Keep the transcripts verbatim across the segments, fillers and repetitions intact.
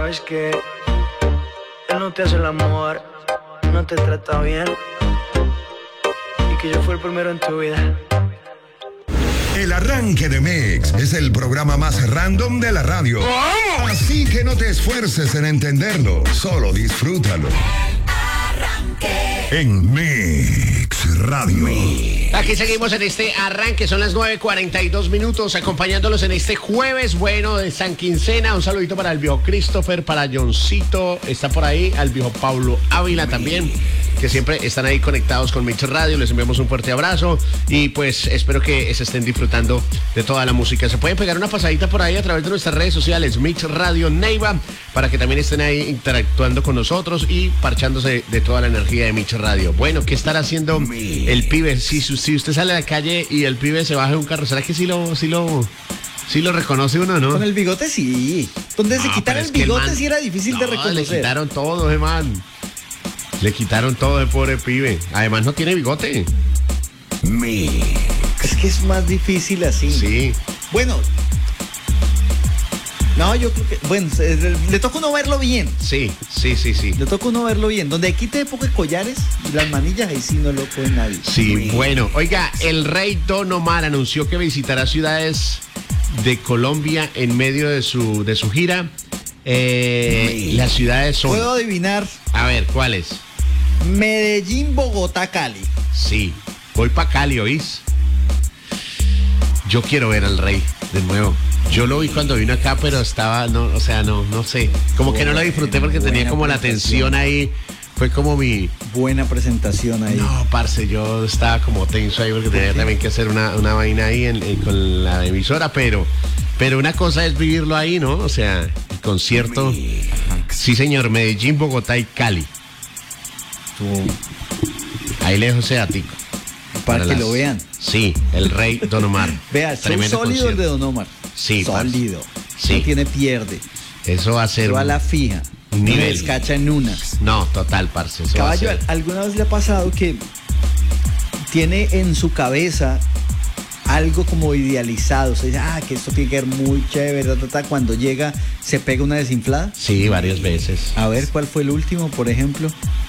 sabes que él no te hace el amor, no te trata bien, y que yo fui el primero en tu vida. El arranque de Mix es el programa más random de la radio. Así que no te esfuerces en entenderlo, solo disfrútalo. En Mix Radio. Aquí seguimos en este arranque, son las nueve cuarenta y dos minutos, acompañándolos en este jueves bueno de San Quincena. Un saludito para el viejo Christopher, para Johncito, está por ahí, al viejo Pablo Ávila también, que siempre están ahí conectados con Mix Radio. Les enviamos un fuerte abrazo y pues espero que se estén disfrutando de toda la música. Se pueden pegar una pasadita por ahí a través de nuestras redes sociales, Mix Radio Neiva, para que también estén ahí interactuando con nosotros y parchándose de toda la energía de Mix Radio. Bueno, ¿qué estará haciendo el pibe? Si, si usted sale a la calle y el pibe se baja de un carro, ¿será que sí lo, sí lo, sí lo reconoce uno, no? Con el bigote sí. Donde no, se quitara el bigote el man, sí era difícil no, de reconocer. Le quitaron todo, ese man. Le quitaron todo de pobre pibe. Además no tiene bigote. Mix. Es que es más difícil así. Sí. Bueno. No, yo creo que, bueno, le toca uno verlo bien. Sí, sí, sí, sí. Le toca uno verlo bien. Donde quite de poco collares y las manillas, ahí sí no lo puede nadie. Sí, Mix. Bueno, oiga, el rey Don Omar anunció que visitará ciudades de Colombia en medio de su, de su gira. Eh, las ciudades son... ¿Puedo adivinar? A ver, ¿cuáles? Medellín, Bogotá, Cali. Sí, voy para Cali, ¿oís? Yo quiero ver al rey de nuevo. Yo lo vi cuando vino acá, pero estaba, no, o sea, no, no sé. Como que no lo disfruté porque tenía como la tensión ahí. Fue como mi... Buena presentación ahí. No, parce, yo estaba como tenso ahí porque tenía también que hacer una, una vaina ahí en, en, con la emisora, pero... Pero una cosa es vivirlo ahí, ¿no? O sea, el concierto... Sí, señor, Medellín, Bogotá y Cali. Ahí lejos ese atico. Para, para que las... lo vean. Sí, el rey Don Omar. Vea, son sólido el de Don Omar. Sí, sólido. Sí. No tiene pierde. Eso va a ser... Eso a la fija. Un nivel. No descacha en una. No, total, parce. Eso Caballo, va a ser... ¿alguna vez le ha pasado que tiene en su cabeza algo como idealizado? O sea, dice, ah, que esto tiene que ser muy chévere, ta, ta, ta. Cuando llega, ¿se pega una desinflada? Sí, varias veces. A ver, ¿cuál fue el último, por ejemplo?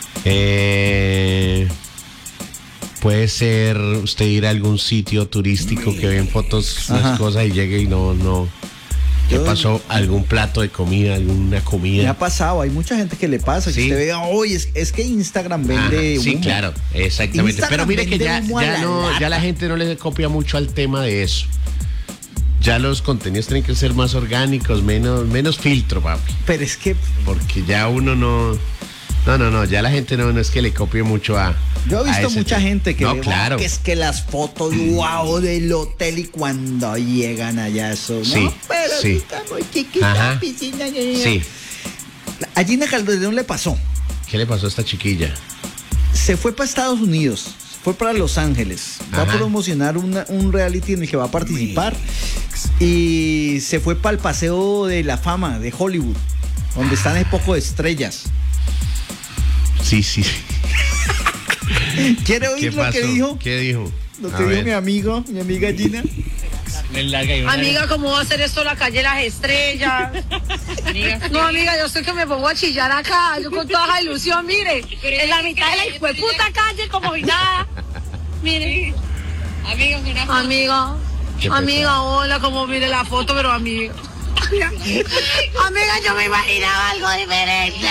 Eh, puede ser usted ir a algún sitio turístico que ven fotos, unas cosas y llegue y no, no. ¿Qué Yo, pasó? ¿Algún plato de comida, alguna comida? Me ha pasado, hay mucha gente que le pasa, que ¿sí? Usted ve, oye, es, es que Instagram vende Ajá, sí, humo. claro, exactamente. Instagram Pero mire que ya, ya, la no, lata. ya la gente no le copia mucho al tema de eso. Ya los contenidos tienen que ser más orgánicos, menos, menos filtro, papi. Pero es que... Porque ya uno no... No, no, no, ya la gente no, no es que le copie mucho a... Yo he visto mucha tema. gente que, no, le, claro. que es que las fotos, wow, del hotel y cuando llegan allá eso, ¿no? Sí, pero sí. está muy chiquita, piscina. Sí. A Gina Calderón le pasó. ¿Qué le pasó a esta chiquilla? Se fue para Estados Unidos, fue para Los Ángeles, va Ajá. a promocionar una, un reality en el que va a participar y se fue para el Paseo de la Fama de Hollywood, donde están un poco de estrellas. Sí, sí. ¿Quiere oír lo que dijo? ¿Qué dijo? Lo que a dijo ver. mi amigo, mi amiga Gina. Amiga, ¿cómo va a hacer esto la calle Las Estrellas? No, amiga, yo sé que me pongo a chillar acá, yo con toda la ilusión, mire, en la mitad de la hijueputa calle como si nada. Mire. Amiga, mira. Amiga, amiga, hola, como mire la foto, pero amiga. Amiga, yo me imaginaba algo diferente.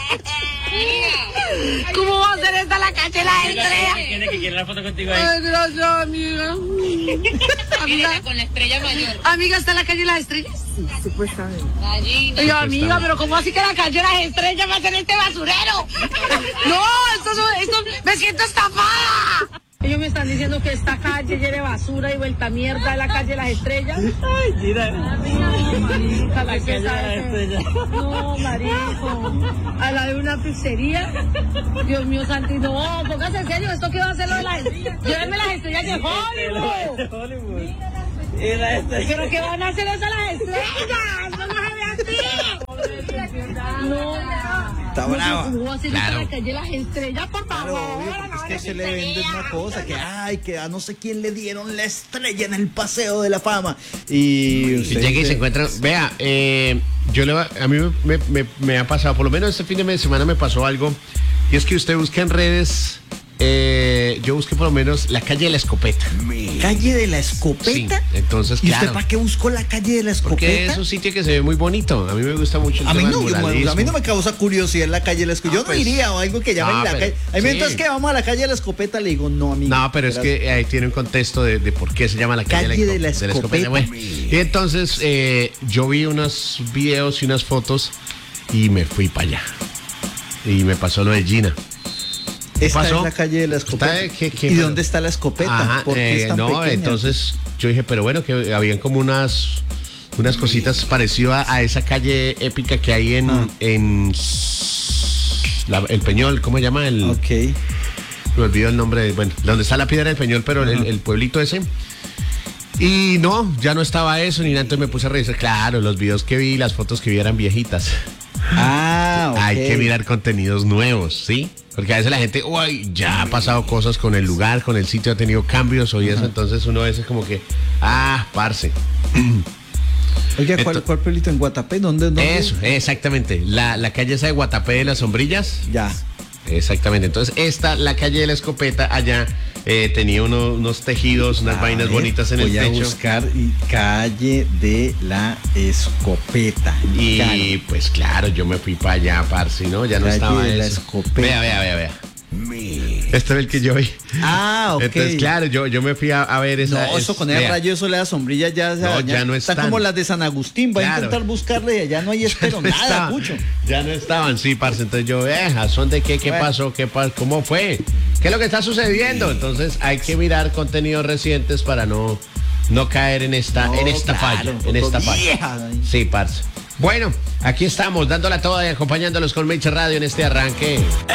¿Cómo va a ser esta la calle Las Estrellas? Tiene que quiere la foto contigo ahí. Ay, gracias, amiga. Amiga, con la estrella mayor. Amiga, ¿está en la calle Las Estrellas? Sí, supuestamente. Y yo, amiga, pero ¿cómo así que la calle Las Estrellas va a ser este basurero? No, esto, esto, me siento estafada. Ellos me están diciendo que esta calle llena de basura y vuelta mierda, la calle Las Estrellas. Ay, mira. No, marica, la calle Las Estrellas. No, marico. A la de una pizzería. Dios mío, Santi, no, póngase en serio, ¿esto qué va a hacer lo de las estrellas? Llévenme Las Estrellas de Hollywood. Hollywood. ¿Pero qué van a hacer esas Las Estrellas? No se ve así. No, Está brava. ¿Cómo va a ser Claro. la calle Las Estrellas, por Claro, favor? obvio, porque es que se le venden una cosa, que ay, que a no sé quién le dieron la estrella en el Paseo de la Fama. Y Y usted llega y dice, se encuentra. Vea, eh, yo le va- a mí me, me- me ha pasado, por lo menos este fin de semana me pasó algo. Y es que usted busca en redes. eh, yo busqué por lo menos la calle de la escopeta. ¿Calle de la Escopeta? Sí, entonces, ¿Y usted claro. para qué buscó la calle de la Porque Escopeta? es un sitio que se ve muy bonito. A mí me gusta mucho el A mí, tema no, del yo- muralismo. a mí no me causa curiosidad la calle de la Escopeta. Yo Ah, no pues, iría o algo que llamen no, la pero- calle. Hay momentos sí. que vamos a la calle de la Escopeta, le digo, no, amigo. No, pero es Verás, que ahí tiene un contexto de, de por qué se llama la calle, Calle de la Escopeta. Bueno, y entonces eh, yo vi unos videos y unas fotos y me fui para allá. Y me pasó lo de Gina. ¿Qué Esta pasó? es la calle de la Escopeta. Está- ¿qué- qué ¿Y pasó? dónde está la escopeta? Ajá, ¿Por qué eh, es tan no, pequeña? entonces yo dije, pero bueno, que habían como unas unas cositas parecidas a, a esa calle épica que hay en, Ah. en la- el Peñol, ¿cómo se llama? El, Ok. Me olvido el nombre, de- bueno, donde está la piedra del Peñol, pero el, el pueblito ese. Y no, ya no estaba eso, ni nada, entonces me puse a revisar. Claro, los videos que vi, las fotos que vi eran viejitas. Ah, ok. Hay que mirar contenidos nuevos, ¿sí? Porque a veces la gente, uy, ya ha pasado cosas con el lugar, con el sitio, ha tenido cambios o y eso, entonces uno a veces como que, ah, parce. Oiga, ¿cuál, Esto- cuál pueblito en Guatapé? ¿Dónde? dónde? Eso, exactamente. La, la calle esa de Guatapé de las sombrillas. Ya. Exactamente. Entonces, esta, la calle de la Escopeta, allá eh, tenía uno- unos tejidos, unas A vainas ver, bonitas en el voy a techo. buscar y- calle de la Escopeta. Y Cali. pues claro, yo me fui para allá, parce, ¿no? Ya no Calle estaba de la eso. Escopeta. Vea, vea, vea, vea. Este era el que yo vi. Ah, ok. Entonces, claro, yo, yo me fui a, a ver esa. No, eso es- con el vea. rayo, eso le da sombrilla, ya, No, ya no está están. como las de San Agustín, va a Claro. intentar buscarle y allá no hay espero No nada, estaban, Pucho. Ya no estaban, sí, parce. Entonces yo, eh, ¿a son de qué? ¿Qué Bueno. pasó? ¿Qué pa- ¿Cómo fue? ¿Qué es lo que está sucediendo? Entonces hay que mirar contenidos recientes para no, no caer en esta, No, en esta claro, falla. En fotos esta falla. viejas ahí. Sí, parce. Bueno, aquí estamos, dándola toda y acompañándolos con Meche Radio en este arranque.